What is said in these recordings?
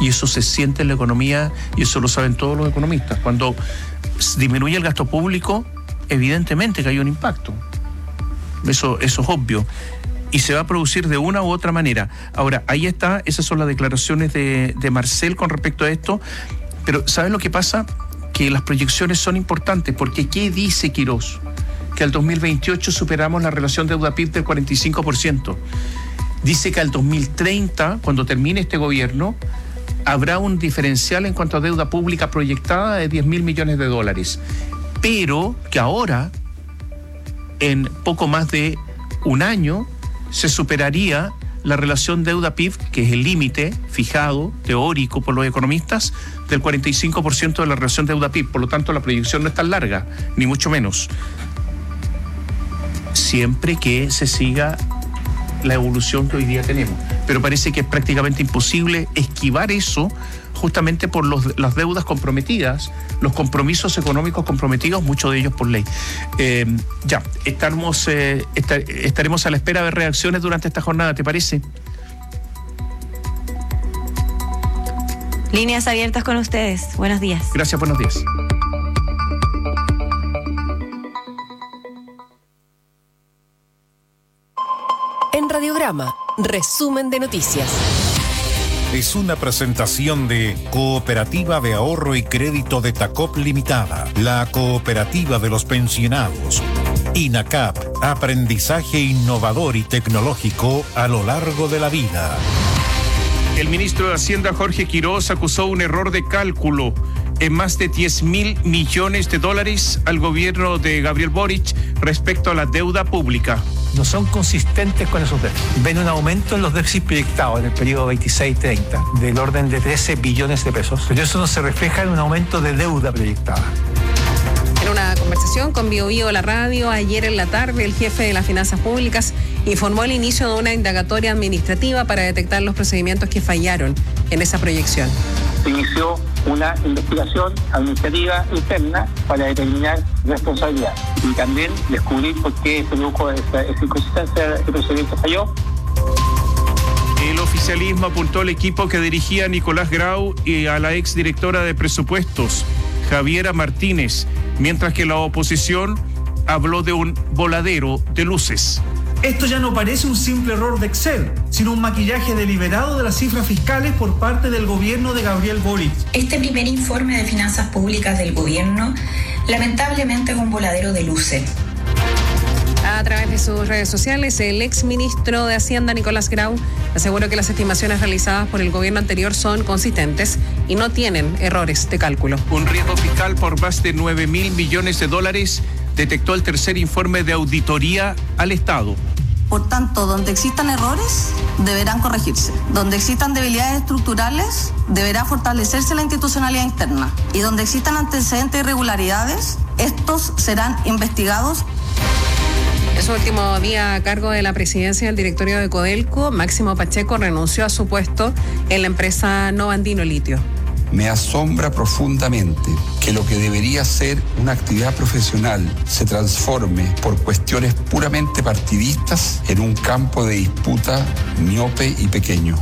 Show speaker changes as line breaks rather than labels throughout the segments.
Y eso se siente en la economía y eso lo saben todos los economistas. Cuando disminuye el gasto público, evidentemente que hay un impacto. Eso es obvio. Y se va a producir de una u otra manera. Ahora, ahí está, esas son las declaraciones de Marcel con respecto a esto. Pero ¿sabes lo que pasa? Que las proyecciones son importantes, porque ¿qué dice Quirós? Que al 2028 superamos la relación deuda-PIB del 45%. Dice que al 2030, cuando termine este gobierno, habrá un diferencial en cuanto a deuda pública proyectada de 10.000 millones de dólares. Pero que ahora, en poco más de un año, se superaría la relación deuda-PIB, que es el límite fijado, teórico por los economistas, del 45% de la relación deuda-PIB. Por lo tanto, la proyección no es tan larga, ni mucho menos. Siempre que se siga la evolución que hoy día tenemos. Pero parece que es prácticamente imposible esquivar eso, justamente por las deudas comprometidas, los compromisos económicos comprometidos, muchos de ellos por ley. Estaremos a la espera de reacciones durante esta jornada, ¿te parece?
Líneas abiertas con ustedes. Buenos días.
Gracias, buenos días.
En Radiograma, resumen de noticias.
Es una presentación de Cooperativa de Ahorro y Crédito de Tacop Limitada, la cooperativa de los pensionados. INACAP, aprendizaje innovador y tecnológico a lo largo de la vida.
El ministro de Hacienda, Jorge Quirós, acusó un error de cálculo en más de 10.000 millones de dólares al gobierno de Gabriel Boric respecto a la deuda pública.
No son consistentes con esos déficits. Ven un aumento en los déficits proyectados en el periodo 26-30 del orden de 13 billones de pesos, pero eso no se refleja en un aumento de deuda proyectada.
En una conversación con Bio Bio La Radio ayer en la tarde, el jefe de las finanzas públicas informó el inicio de una indagatoria administrativa para detectar los procedimientos que fallaron en esa proyección.
Se inició una investigación administrativa interna para determinar responsabilidad y también descubrir por qué se produjo esa inconsistencia, el procedimiento falló.
El oficialismo apuntó al equipo que dirigía Nicolás Grau y a la exdirectora de presupuestos, Javiera Martínez, mientras que la oposición habló de un voladero de luces.
Esto ya no parece un simple error de Excel, sino un maquillaje deliberado de las cifras fiscales por parte del gobierno de Gabriel Boric.
Este primer informe de finanzas públicas del gobierno, lamentablemente, es un voladero de luces.
A través de sus redes sociales, el exministro de Hacienda, Nicolás Grau, aseguró que las estimaciones realizadas por el gobierno anterior son consistentes y no tienen errores de cálculo.
Un riesgo fiscal por más de 9.000 millones de dólares detectó el tercer informe de auditoría al Estado.
Por tanto, donde existan errores, deberán corregirse. Donde existan debilidades estructurales, deberá fortalecerse la institucionalidad interna. Y donde existan antecedentes de irregularidades, estos serán investigados.
En su último día a cargo de la presidencia del directorio de Codelco, Máximo Pacheco renunció a su puesto en la empresa Novandino Litio.
Me asombra profundamente que lo que debería ser una actividad profesional se transforme por cuestiones puramente partidistas en un campo de disputa miope y pequeño.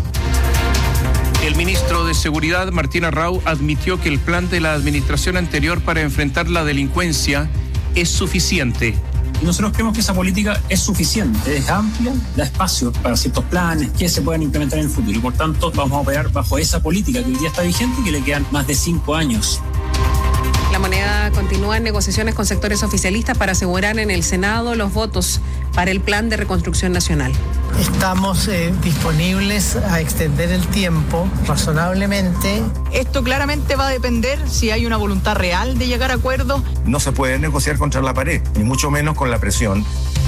El ministro de Seguridad, Martín Arrau, admitió que el plan de la administración anterior para enfrentar la delincuencia es suficiente.
Nosotros creemos que esa política es suficiente, es amplia, da espacio para ciertos planes que se puedan implementar en el futuro y por tanto vamos a operar bajo esa política que hoy día está vigente y que le quedan más de 5 años.
La Moneda continúa en negociaciones con sectores oficialistas para asegurar en el Senado los votos para el Plan de Reconstrucción Nacional.
Estamos disponibles a extender el tiempo razonablemente.
Esto claramente va a depender si hay una voluntad real de llegar a acuerdos.
No se puede negociar contra la pared, ni mucho menos con la presión.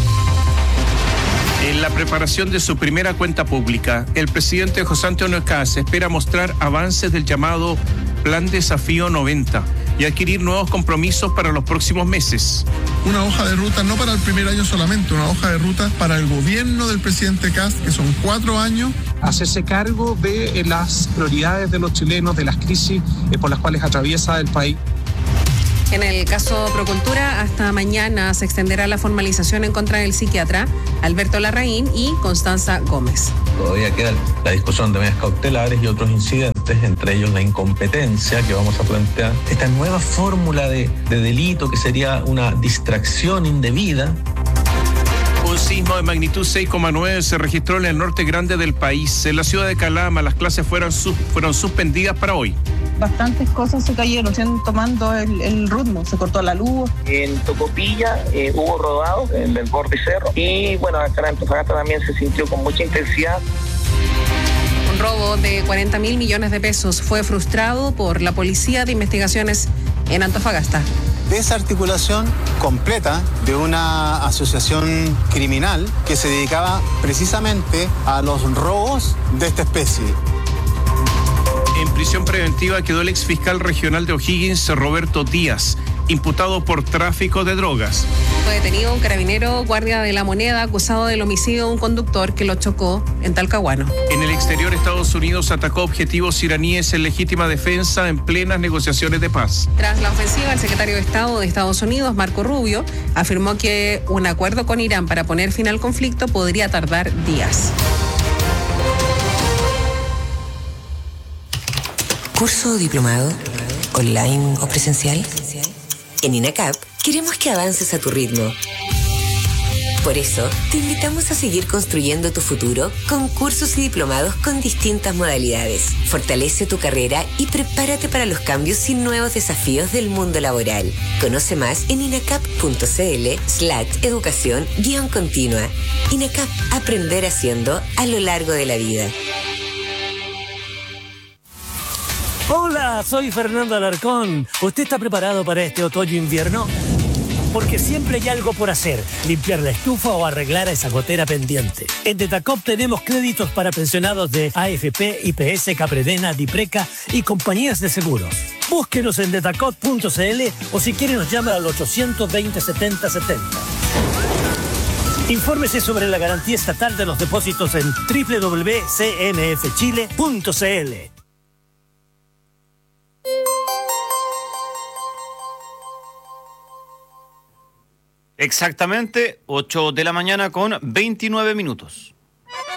En la preparación de su primera cuenta pública, el presidente José Antonio Kast espera mostrar avances del llamado Plan Desafío 90 y adquirir nuevos compromisos para los próximos meses.
Una hoja de ruta no para el primer año solamente, una hoja de ruta para el gobierno del presidente Kast, que son 4 años.
Hacerse cargo de las prioridades de los chilenos, de las crisis por las cuales atraviesa el país.
En el caso Procultura, hasta mañana se extenderá la formalización en contra del psiquiatra Alberto Larraín y Constanza Gómez.
Todavía queda la discusión de medidas cautelares y otros incidentes. agravante, entre ellos la incompetencia que vamos a plantear, esta nueva fórmula de delito que sería una distracción indebida.
Un sismo de magnitud 6,9 se registró en el norte grande del país. En la ciudad de Calama las clases fueron suspendidas para hoy.
Bastantes cosas se cayeron, tomando el ritmo, se cortó la luz.
En Tocopilla hubo rodados en el borde cerro y bueno, acá en Antofagasta también se sintió con mucha intensidad.
Un robo de 40.000 millones de pesos fue frustrado por la Policía de Investigaciones en Antofagasta.
Desarticulación completa de una asociación criminal que se dedicaba precisamente a los robos de esta especie.
En prisión preventiva quedó el exfiscal regional de O'Higgins, Roberto Díaz, imputado por tráfico de drogas.
Fue detenido un carabinero guardia de la Moneda acusado del homicidio de un conductor que lo chocó en Talcahuano.
En el exterior, Estados Unidos atacó objetivos iraníes en legítima defensa en plenas negociaciones de paz.
Tras la ofensiva, el secretario de Estado de Estados Unidos, Marco Rubio, afirmó que un acuerdo con Irán para poner fin al conflicto podría tardar días.
¿Curso o diplomado? ¿Online o presencial? En INACAP queremos que avances a tu ritmo. Por eso, te invitamos a seguir construyendo tu futuro con cursos y diplomados con distintas modalidades. Fortalece tu carrera y prepárate para los cambios y nuevos desafíos del mundo laboral. Conoce más en inacap.cl/educación-continua. INACAP, aprender haciendo a lo largo de la vida.
Hola, soy Fernando Alarcón. ¿Usted está preparado para este otoño-invierno? Porque siempre hay algo por hacer, limpiar la estufa o arreglar a esa gotera pendiente. En Detacop tenemos créditos para pensionados de AFP, IPS, Capredena, Dipreca y compañías de seguros. Búsquenos en detacop.cl o si quiere nos llama al 820-7070. Infórmese sobre la garantía estatal de los depósitos en www.cmfchile.cl.
Exactamente, 8 de la mañana con 29 minutos.